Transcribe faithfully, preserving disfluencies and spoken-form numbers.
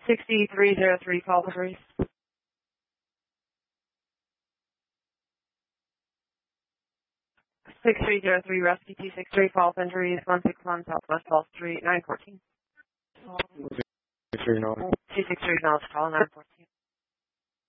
sixty-three oh three, call the police. sixty-three oh three, rescue two six three, false injuries, one six one, Southwest Falls Street, nine fourteen. two six three, no. two six three, no, call nine fourteen.